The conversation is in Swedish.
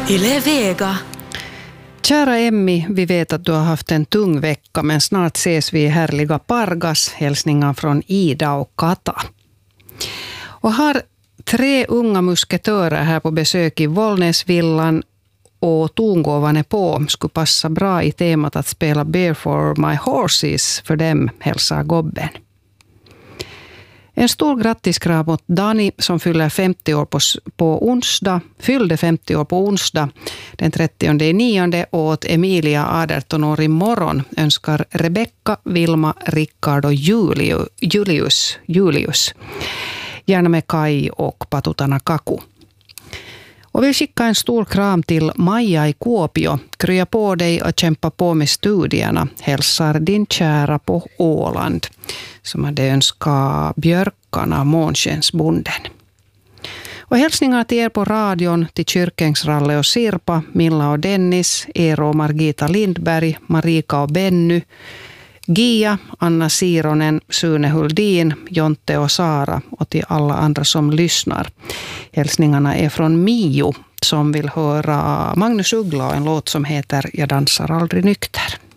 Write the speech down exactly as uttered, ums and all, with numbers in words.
Yle Vega. Kära Emmi, vi vet att du har haft en tung vecka, men snart ses vi i härliga Pargas. Hälsningar från Ida och Kata. Och har tre unga musketörer här på besök i Vollnäsvillan, och tongåvan är på. Skulle passa bra i temat att spela Bear for my horses för dem, hälsar Gobben. En stor grattiskrav mot Dani som fyller femtio år på, på onsdag, fyllde femtio år på onsdag den trettionde nionde, och åt Emilia arton år imorgon önskar Rebecca, Vilma, Rickard och Julius, Julius, Julius. Gärna med Kai och Patutana Kaku. Och vill skicka en stor kram till Maja i Kuopio. Krya på dig och kämpa på med studierna. Hälsar din kära på Åland, som hade önskat Björkarna, Månskensbonden. Och hälsningar till er på radion, till Kyrkängsralle och Sirpa, Milla och Dennis, Eero och Margita Lindberg, Marika och Benny, Gia, Anna Sironen, Sune Huldin, Jonte och Sara, och till alla andra som lyssnar. Hälsningarna är från Mio som vill höra Magnus Uggla och en låt som heter Jag dansar aldrig nykter.